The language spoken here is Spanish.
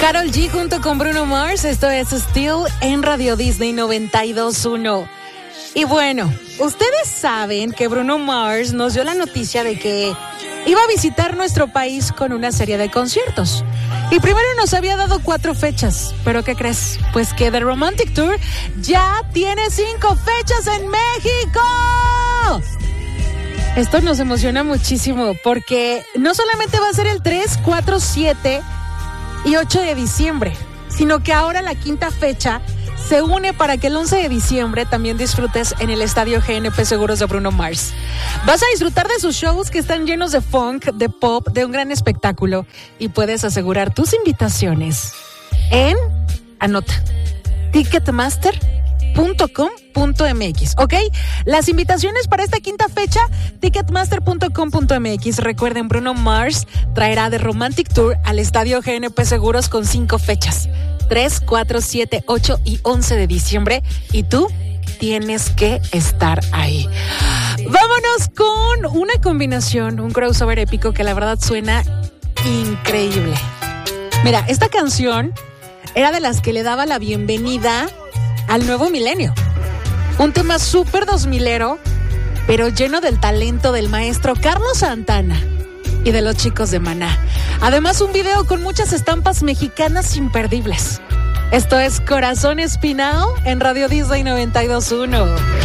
Karol G junto con Bruno Mars, esto es Still en Radio Disney 92.1. Y bueno, ustedes saben que Bruno Mars nos dio la noticia de que iba a visitar nuestro país con una serie de conciertos. Y primero nos había dado 4 fechas, pero ¿qué crees? Pues que The Romantic Tour ya tiene 5 fechas en México. Esto nos emociona muchísimo porque no solamente va a ser el 3, 4, 7 y 8 de diciembre, sino que ahora la 5ª fecha se une para que el 11 de diciembre también disfrutes en el Estadio GNP Seguros de Bruno Mars. Vas a disfrutar de sus shows que están llenos de funk, de pop, de un gran espectáculo y puedes asegurar tus invitaciones en, anota, Ticketmaster.com.mx, ¿ok? Las invitaciones para esta 5ª fecha, Ticketmaster.com.mx. Recuerden, Bruno Mars traerá The Romantic Tour al Estadio GNP Seguros con 5 fechas. 3, 4, 7, 8 y 11 de diciembre. Y tú tienes que estar ahí. Vámonos con una combinación, un crossover épico que la verdad suena increíble. Mira, esta canción era de las que le daba la bienvenida al nuevo milenio. Un tema súper 2000ero, pero lleno del talento del maestro Carlos Santana y de los chicos de Maná. Además, un video con muchas estampas mexicanas imperdibles. Esto es Corazón Espinao en Radio Disney 92.1.